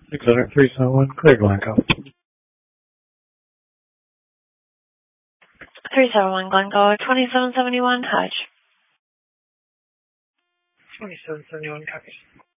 60371, clear Glencoe. 371 Glencoe, 2771 Hutch. 2771 copy.